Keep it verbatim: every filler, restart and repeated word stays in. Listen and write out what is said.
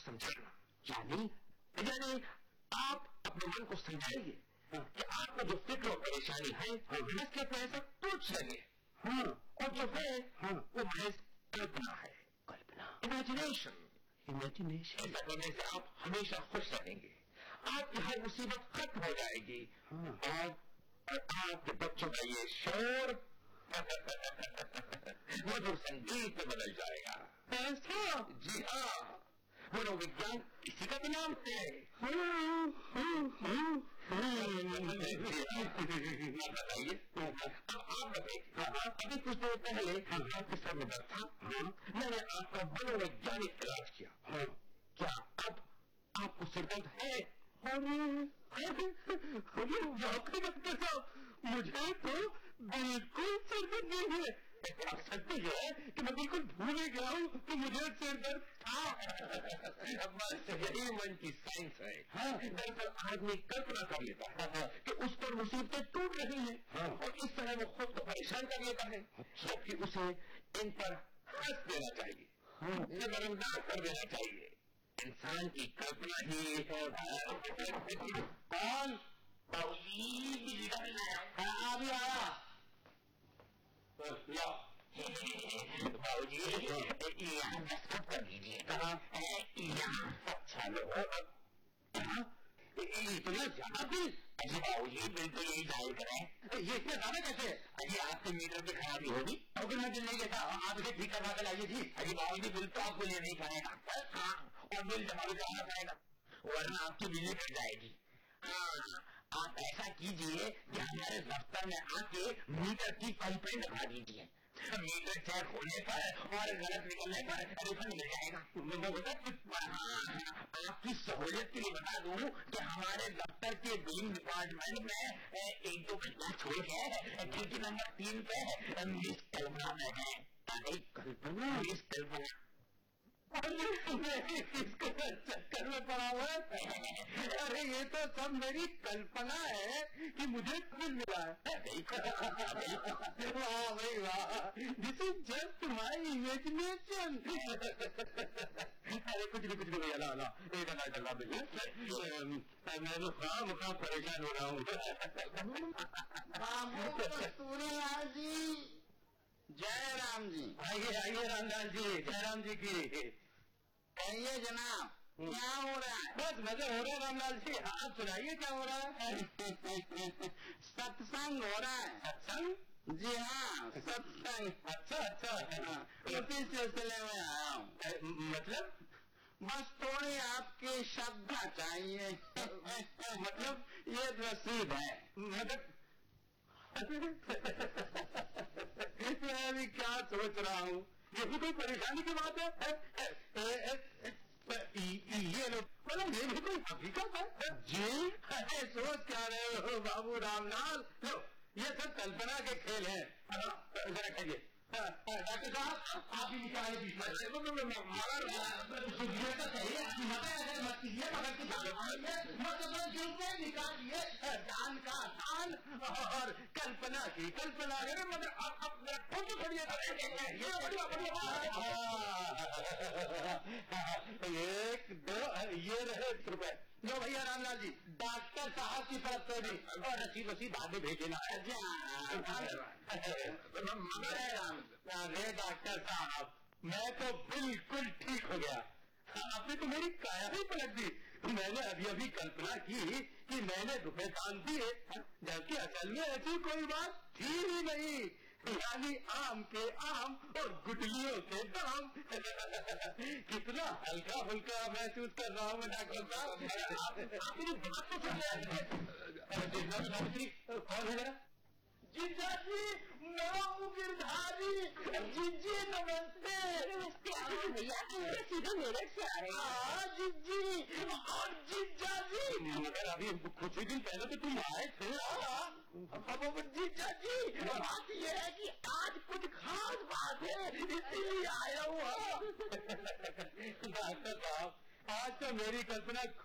समझाना। यानी यानी आप अपने मन को समझाइए कि आपको जो फिक्र और परेशानी है उसके अपने ऐसा सोच लगे। हाँ, और जो है हाँ, वो महज कल्पना है। कल्पना, इमेजिनेशन। इमेजिनेशन ऐसा करने से आप हमेशा खुश रहेंगे, आपकी हर मुसीबत खत्म हो जाएगी। हाँ, और, और आपके बच्चों का ये शोर मधुर संगीत में बदल जाएगा। ऐसा? जी हाँ, मनोविज्ञान इसी का भी नाम है। बताइए, अब आप बताइए, अभी कुछ देर पहले आपके सर में दर्द था, मैंने आपका मनोवैज्ञानिक इलाज किया। क्या अब आपको सिर दर्द है? डॉक्टर साहब, मुझे तो बिल्कुल सिर दर्द नहीं है। सत्य यह है कि मैं बिल्कुल भूल ही गया हूँ कि मुझे सिर दर्द था। बस यही मन की साइंस है। हाँ, दरअसल आदमी कल्पना कर लेता है कि उस पर मुसीबतें टूट रही हैं। हाँ, और इस तरह वो खुद को परेशान कर लेता है, जबकि उसे इन पर हंस देना चाहिए। हाँ, नजरअंदाज कर देना चाहिए। इंसान की कल्पना ही कौन अभी आया बाबूजी, यहाँ दस्तखत कर दीजिए। कहाँ? यहाँ। अच्छा लो, इतना ज्यादा बिल? अजी बाबूजी, बिल तो यही जाहिर करें। ये इतना ज्यादा कैसे? अजी आपके मीटर की खराबी होगी, और फिर मैं बिल नहीं लेता, आप इसे ठीक करवा कर लाइए जी। अजी बाबूजी, बिल तो आपको ये नहीं करेगा। हाँ, और बिल जमा भी कराना पड़ेगा, वरना आपकी बिजली कट जाएगी। हाँ, आप ऐसा कीजिए कि हमारे दफ्तर में आके मीटर की कंप्लेंट लगा दीजिए। मीटर चेक होने पर और गलत निकलने पर रिफंड मिल जाएगा। हाँ, आपकी सहूलियत के लिए बता दूं कि हमारे दफ्तर के बिलिंग डिपार्टमेंट में एक दो घंटा छोड़ के ड्यूटी नंबर तीन पे मिस कल्पना में है। कल्पना? मिस कल्पना इसको चक्कर में पड़ा हुआ है। अरे ये तो सब मेरी कल्पना है कि मुझे बिल मिला है। वाह भाई वाह, this is just my imagination. अरे कुछ नहीं कुछ नहीं भैया, ला ला एक हजार डला भैया, मैं तो खाम खाम परेशान हो रहा हूँ। जी जय राम जी। आइए आइए रामलाल जी, जय राम जी की। कहिए जनाब, क्या हो रहा है? बस मजे हो रहे हैं रामलाल जी, आप सुनाइए क्या हो रहा है? सत्संग हो रहा है। सत्संग? जी हाँ, सत्संग। अच्छा अच्छा, उसी सिलसिले में आया हूँ। मतलब? बस थोड़ी आपकी श्रद्धा चाहिए। मतलब ये रसीद है। मतलब मैं भी क्या सोच रहा हूँ, ये भी कोई परेशानी की बात है? ए, ए, ए, ए, ये लोग मतलब ये भी कोई हकीकत है जी? अरे सोच क्या रहे हो बाबू रामलाल, लो ये सब कल्पना के खेल हैं। जरा कहिए डॉक्टर साहब, आप भी निकाले मत निकालिए दान का दान और कल्पना की कल्पना। मतलब एक दो ये रहे रुपए लो भैया रामलाल जी, डॉक्टर साहब की तरफ से भी और रसीद वसीद बाद में भेजना है। अरे डॉक्टर साहब, मैं तो बिल्कुल ठीक हो गया, आपने तो मेरी काया ही पलट दी। मैंने अभी अभी कल्पना की कि मैंने रुपए दान दिए, जबकि असल में ऐसी कोई बात थी ही नहीं। यानी आम के आम और गुटलियों के दाम। कितना हल्का फुल्का महसूस कर रहा हूँ मैं डॉक्टर साहब। कौन है? जीजा जी, गिरधारी। जीजी नमस्ते। नमस्ते भैया, सीधे मेरठ से आ रहे हैं। हाँ जीजी और जीजा जी, मगर अभी कुछ ही दिन पहले तो तुम आए थे। जीजा जी, बात ये है कि आज कुछ खास बात है, इसीलिए आया हुआ। डॉक्टर साहब, आज तो मेरी कल्पना